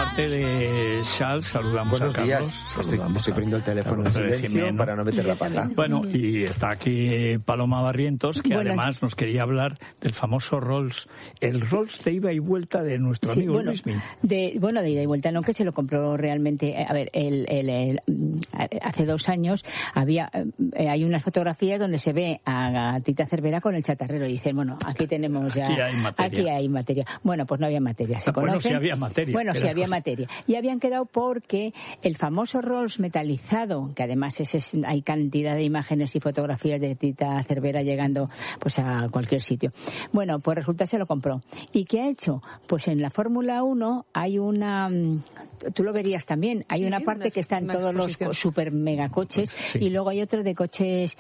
parte de Charles, saludamos Buenos a Carlos. días. Estoy poniendo el teléfono en silencio para no meter la pata. Bueno, y está aquí Paloma Barrientos, que además nos quería hablar del famoso Rolls. El Rolls de ida y vuelta de nuestro amigo Luismi. De ida y vuelta, no, que se lo compró realmente. A ver, hace 2 años hay unas fotografías donde se ve a Tita Cervera con el chatarrero y dicen, bueno, aquí tenemos ya... Aquí hay materia. Bueno, pues no había materia. Bueno, sí había materia. Bueno, sí había materia. Y habían quedado porque el famoso Rolls metalizado, que además hay cantidad de imágenes y fotografías de Tita Cervera llegando pues a cualquier sitio. Bueno, pues resulta que se lo compró. ¿Y qué ha hecho? Pues en la Fórmula 1 hay una... Tú lo verías también. Hay una parte que está en todos los super mega coches y luego hay otro de coches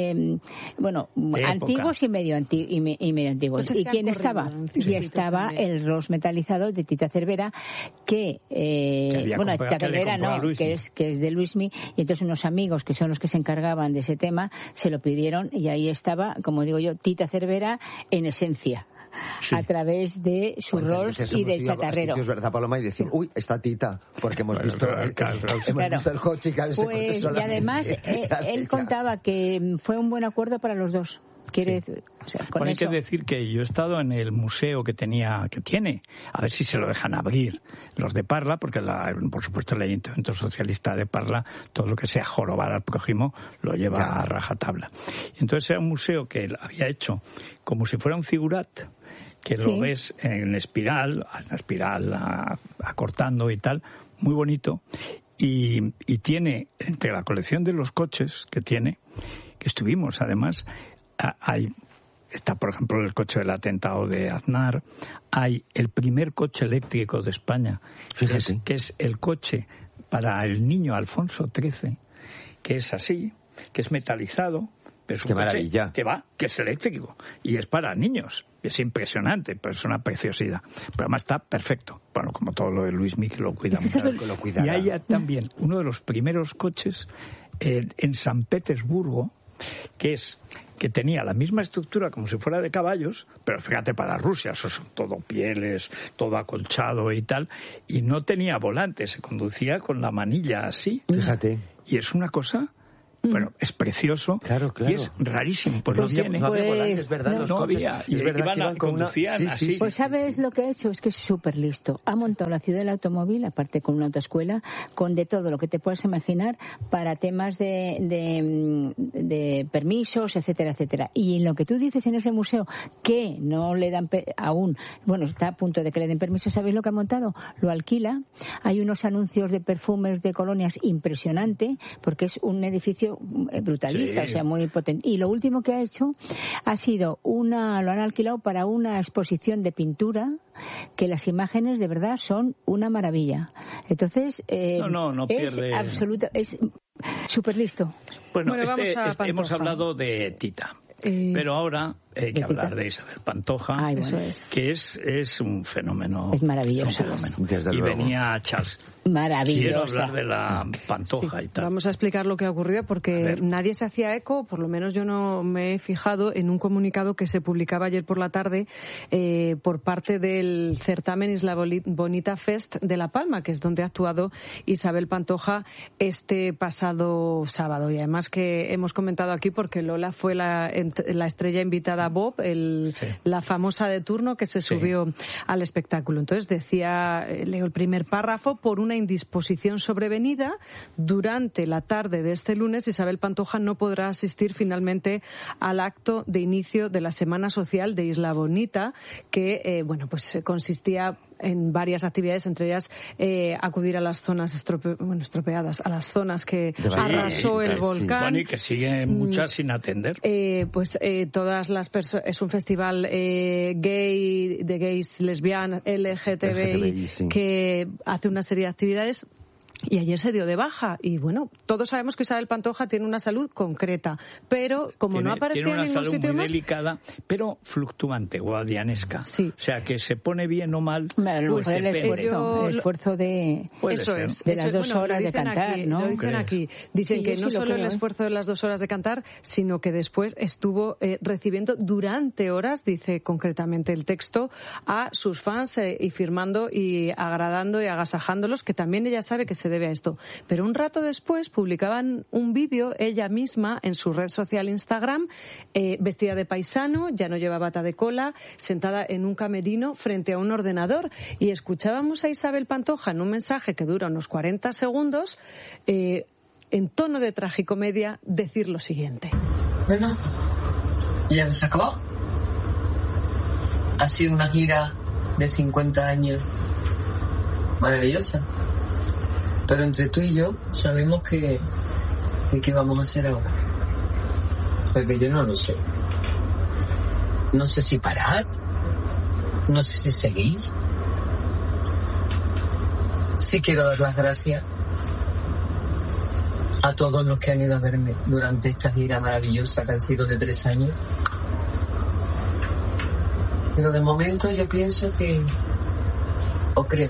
antiguos y medio antiguos. ¿Y quién estaba? Y estaba el Rolls metalizado de Tita Cervera que Tita Cervera no, que es de Luismi, y entonces unos amigos que son los que se encargaban de ese tema se lo pidieron y ahí estaba, como digo yo, Tita Cervera en esencia. Sí. A través de su Rolls y del chatarrero. Es verdad, Paloma, y decir, uy, está Tita, porque hemos visto el coche y cada ese coche solamente. Y además, él contaba que fue un buen acuerdo para los dos. Hay que decir que yo he estado en el museo que tiene, a ver si se lo dejan abrir los de Parla, porque por supuesto el Ayuntamiento Socialista de Parla, todo lo que sea jorobar al prójimo, lo lleva a rajatabla. Entonces era un museo que él había hecho como si fuera un figurat, que lo ves en espiral acortando y tal, muy bonito, y tiene, entre la colección de los coches que tiene, que estuvimos además, está por ejemplo el coche del atentado de Aznar, hay el primer coche eléctrico de España, que es el coche para el niño Alfonso XIII, que es así, que es metalizado, pero es un maravilla. Que es eléctrico y es para niños. Es impresionante, pero es una preciosidad. Pero además está perfecto. Bueno, como todo lo de Luismi, que lo cuida mucho. Y hay también uno de los primeros coches en San Petersburgo, que tenía la misma estructura como si fuera de caballos, pero fíjate, para Rusia, eso son todo pieles, todo acolchado y tal, y no tenía volante, se conducía con la manilla así. Fíjate. Y es una cosa... Bueno, es precioso y es rarísimo. Pues no había volantes, es verdad, los coches. Y es verdad que iban con conducían así. Pues ¿sabes lo que ha hecho? Es que es súper listo. Ha montado la ciudad del automóvil, aparte con una autoescuela, con de todo lo que te puedas imaginar para temas de permisos, etcétera, etcétera. Y en lo que tú dices en ese museo, que no le dan aún, bueno, está a punto de que le den permiso, ¿sabéis lo que ha montado? Lo alquila. Hay unos anuncios de perfumes de colonias impresionante, porque es un edificio brutalista, o sea, muy potente. Y lo último que ha hecho ha sido lo han alquilado para una exposición de pintura, que las imágenes de verdad son una maravilla. Entonces, no pierde. Es súper listo. Bueno, hemos hablado de Tita. Pero ahora hay que hablar de Isabel Pantoja, que es un fenómeno. Es maravilloso. Y venía Charles. Maravillosa. Quiero hablar de la Pantoja y tal. Vamos a explicar lo que ha ocurrido porque nadie se hacía eco, por lo menos yo no me he fijado en un comunicado que se publicaba ayer por la tarde por parte del certamen Isla Bonita Fest de La Palma, que es donde ha actuado Isabel Pantoja este pasado sábado. Y además que hemos comentado aquí porque Lola fue la estrella invitada a Bob, la famosa de turno que se subió al espectáculo. Entonces leo el primer párrafo: por una indisposición sobrevenida durante la tarde de este lunes, Isabel Pantoja no podrá asistir finalmente al acto de inicio de la Semana Social de Isla Bonita, que consistía en varias actividades, entre ellas acudir a las zonas estropeadas, a las zonas que arrasó el volcán. Y que siguen muchas sin atender. Todas las personas, es un festival gay, de gays, lesbianas, LGTBI, que hace una serie de actividades. Y ayer se dio de baja. Y bueno, todos sabemos que Isabel Pantoja tiene una salud concreta, pero como no aparecía en ningún sitio más... Tiene una salud muy delicada, pero fluctuante, guadianesca. Sí. O sea, que se pone bien o mal... Pues el esfuerzo de las 2 horas de cantar, ¿no? Lo dicen aquí. Dicen que no solo el esfuerzo de las 2 horas de cantar, sino que después estuvo recibiendo durante horas, dice concretamente el texto, a sus fans y firmando y agradando y agasajándolos, que también ella sabe que se debe a esto. Pero un rato después publicaban un vídeo ella misma en su red social Instagram, vestida de paisano, ya no lleva bata de cola, sentada en un camerino frente a un ordenador, y escuchábamos a Isabel Pantoja en un mensaje que dura unos 40 segundos, en tono de tragicomedia, decir lo siguiente. Bueno, ya hemos acabado. Ha sido una gira de 50 años maravillosa. Pero entre tú y yo sabemos que ¿qué vamos a hacer ahora? Porque yo no lo sé. No sé si parar, no sé si seguir. Sí quiero dar las gracias a todos los que han ido a verme durante esta gira maravillosa que han sido de 3 años. Pero de momento yo pienso creo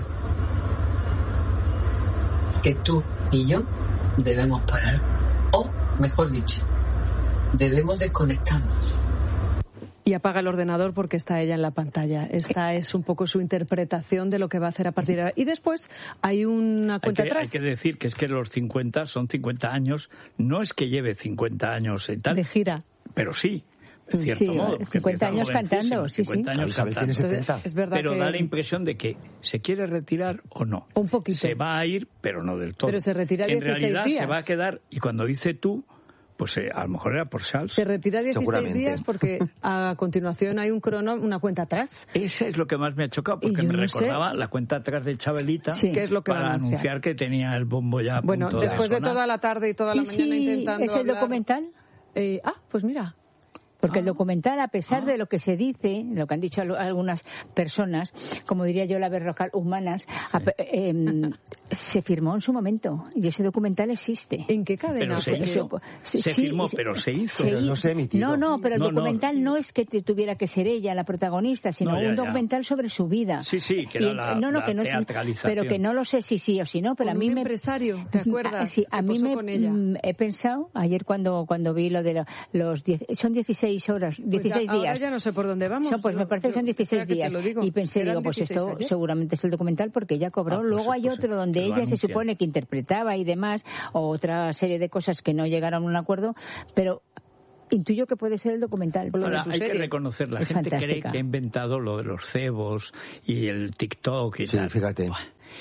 que tú y yo debemos parar, o mejor dicho, debemos desconectarnos. Y apaga el ordenador porque está ella en la pantalla. Esta es un poco su interpretación de lo que va a hacer a partir de ahora. Y después hay una cuenta atrás. Hay que decir que es que los 50 son 50 años, no es que lleve 50 años y tal. De gira. Pero sí. En cierto modo, 50 años cantando, 50 años cantando. Tiene 70. Es verdad. Pero da la impresión de que se quiere retirar o no. Un poquito. Se va a ir, pero no del todo. Pero se retira 16 días. En realidad se va a quedar, y cuando dice tú, pues a lo mejor era por Charles. Se retira 16 días porque a continuación hay una cuenta atrás. Ese es lo que más me ha chocado, porque me recordaba la cuenta atrás de Chabelita, que es lo que para anunciar que tenía el bombo ya a punto después de sonar. toda la tarde y toda la mañana intentando ¿es el documental? Pues mira. Porque el documental, a pesar de lo que se dice, lo que han dicho algunas personas, como diría yo, la berrocal humanas, se firmó en su momento. Y ese documental existe. ¿En qué cadena? Pero se firmó, pero se hizo. Pero no se emitió. No, pero el documental no es que tuviera que ser ella la protagonista, sino un documental sobre su vida. Sí, que era la teatralización. Pero que no lo sé si sí o si no, pero a mí me... empresario, ¿te acuerdas? Sí, a mí he pensado, ayer cuando vi lo de los 10... Son 16 horas, 16 días. Ahora ya no sé por dónde vamos. Pues me parece que son 16 días. Y pensé, pues esto ayer seguramente es el documental porque ella cobró. Luego hay otro donde ella se supone que interpretaba y demás, o otra serie de cosas que no llegaron a un acuerdo, pero intuyo que puede ser el documental. Ahora, hay que reconocer, la gente cree que ha inventado lo de los cebos y el TikTok y tal. Sí, fíjate.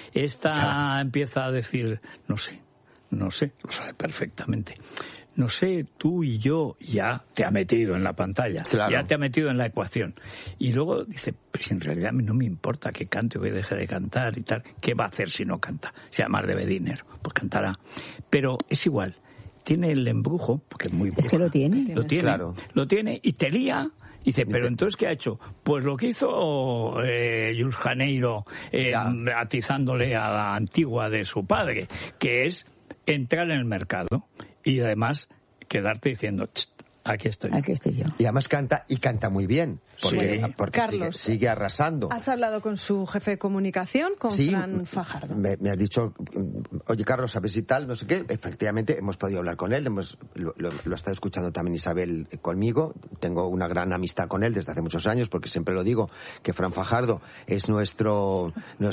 Esta empieza a decir, no sé, lo sabe perfectamente. No sé, tú y yo, ya te ha metido en la pantalla, ya te ha metido en la ecuación. Y luego dice, pues en realidad a mí no me importa que cante o que deje de cantar y tal. ¿Qué va a hacer si no canta? Si además debe dinero, pues cantará. Pero es igual, tiene el embrujo, porque es muy bruja. Es que lo tiene. Lo tiene y te lía. Dice, pero entonces, ¿qué ha hecho? Pues lo que hizo Jules Janeiro atizándole a la antigua de su padre, que es entrar en el mercado y además quedarte diciendo, aquí estoy yo. Y además canta muy bien, porque Carlos, sigue arrasando. ¿Has hablado con su jefe de comunicación, con Fran Fajardo? Me has dicho, oye Carlos, a ver si tal, no sé qué. Efectivamente, hemos podido hablar con él, lo ha estado escuchando también Isabel conmigo. Tengo una gran amistad con él desde hace muchos años, porque siempre lo digo, que Fran Fajardo es nuestro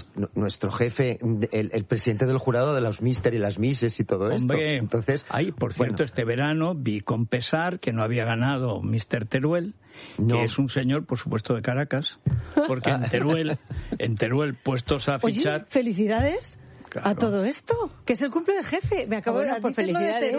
jefe, el presidente del jurado de los Mister y las Misses y todo esto. Entonces, por cierto, este verano vi con pesar que no había ganado Mr. Teruel, que es un señor, por supuesto, de Caracas, porque en Teruel puestos a fichar... Oye, felicidades. Claro. A todo esto, que es el cumple del jefe. Me acabo de dar por felicidades de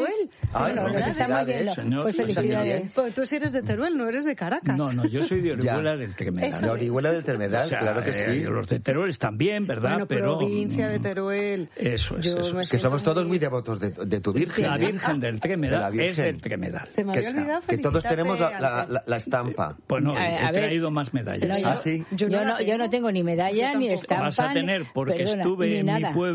Teruel. Pues felicidades. Pues tú sí eres de Teruel, no eres de Caracas. No, yo soy de Orihuela del Tremedal. De Orihuela del Tremedal, claro que sí. Los de Teruel están bien, ¿verdad? Bueno, provincia de Teruel. Eso es. Que somos todos muy devotos de tu Virgen. La Virgen del Tremedal es del Tremedal. Se me había olvidado que todos tenemos la estampa. Pues no, he traído más medallas. ¿Sí? Yo no tengo ni medalla ni estampa. Vas a tener, porque estuve en mi pueblo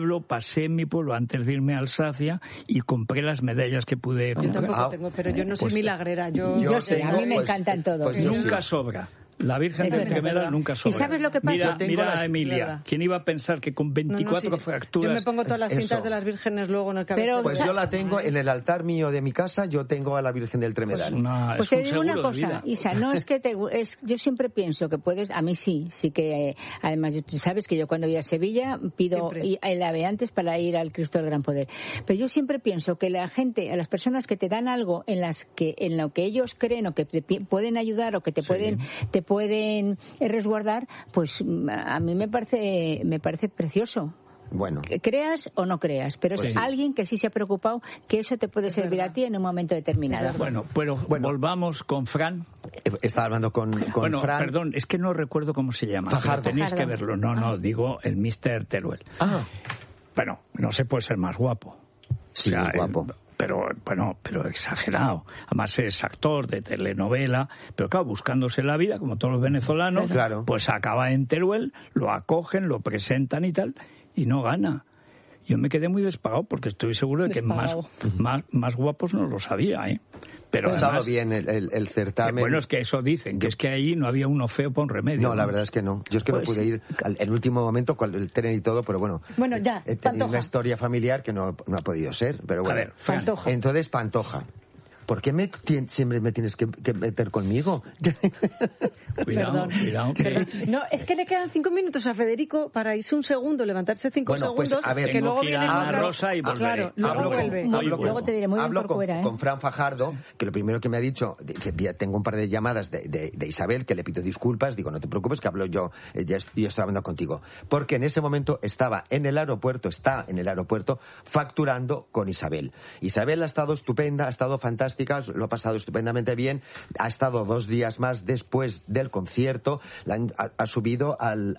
pueblo, pasé en mi pueblo antes de irme a Alsacia y compré las medallas que pude comprar. Yo tampoco tengo, pero yo no soy milagrera. Yo sé, a mí me encantan todos. Nunca sobra. La Virgen de Entremeda nunca sobra. ¿Y sabes lo que pasa? Mira a Emilia. ¿Quién iba a pensar que con 24 fracturas... Yo me pongo todas las cintas de las vírgenes luego en el cabello. Pues yo la tengo en el altar mío de mi casa, yo tengo a la Virgen del Tremedal. Pues te digo una cosa, Isa, no es que yo siempre pienso que puedes, a mí sí que además tú sabes que yo cuando voy a Sevilla pido el ave antes para ir al Cristo del Gran Poder. Pero yo siempre pienso que la gente, a las personas que te dan algo en lo que ellos creen o que te pueden ayudar o que te pueden resguardar, pues a mí me parece precioso. Bueno. Creas o no creas, pero es alguien que sí se ha preocupado que eso te puede servir a ti en un momento determinado. Bueno, volvamos con Fran. Estaba hablando con Fran. Perdón, es que no recuerdo cómo se llama. Fajardo. Tenéis que verlo. No, digo el Mr. Teruel. Bueno, no se puede ser más guapo. Sí, es guapo. Pero exagerado. Además es actor de telenovela, pero claro, buscándose la vida, como todos los venezolanos, pues acaba en Teruel, lo acogen, lo presentan y tal, y no gana. Yo me quedé muy despagado porque estoy seguro de que más guapos no lo sabía, ¿eh? Pero ha estado bien el certamen. Bueno, es que eso dicen, que es que ahí no había uno feo para un remedio. No, la verdad es que no. Yo es que no pude ir en último momento con el tren y todo, pero bueno ya, he tenido una historia familiar que no ha podido ser. Pero bueno, a ver, Pantoja. Entonces, Pantoja. ¿Por qué siempre me tienes que meter conmigo? Cuidado. No, es que le quedan 5 minutos a Federico para irse un segundo, levantarse 5 segundos, pues, a ver, que luego viene a Rosa y volveré. Luego te diré muy bien por fuera, con Fran Fajardo, que lo primero que me ha dicho, tengo un par de llamadas de Isabel, que le pido disculpas, digo, no te preocupes, que hablo yo estoy hablando contigo. Porque en ese momento está en el aeropuerto facturando con Isabel. Isabel ha estado estupenda, ha estado fantástica, lo ha pasado estupendamente bien, ha estado 2 días más después del concierto, ha subido al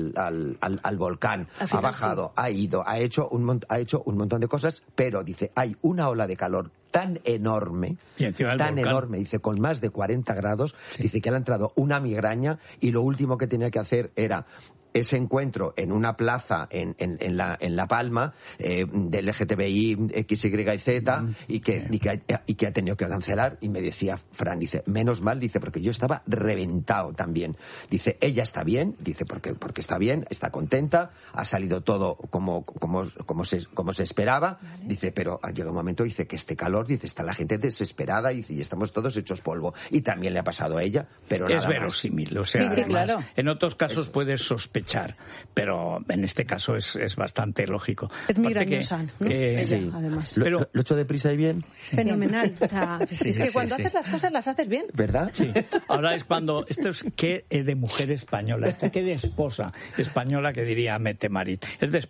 volcán, ha bajado, ha ido, ha hecho un montón de cosas, pero dice, hay una ola de calor tan enorme, dice, con más de 40 grados, dice que le ha entrado una migraña y lo último que tenía que hacer era ese encuentro en una plaza en La Palma del LGTBI X, Y y Z y que ha tenido que cancelar. Y me decía Fran, dice, menos mal, dice, porque yo estaba reventado también. Dice, ella está bien, dice, porque está bien, está contenta, ha salido todo como se esperaba, dice, pero ha llegado un momento, dice, que este calor, dice, está la gente desesperada, dice, y estamos todos hechos polvo. Y también le ha pasado a ella, pero es verosímil, o sea, sí, claro. En otros casos puedes sospechar, pero en este caso es bastante lógico. Es migrañosa, ¿no? Sí. Además. ¿Lo hecho deprisa y bien? Fenomenal. O sea, es que cuando haces las cosas las haces bien. ¿Verdad? Sí. Ahora es cuando... Esto es que de mujer española, que de esposa española, que diría Mete Marit. Es de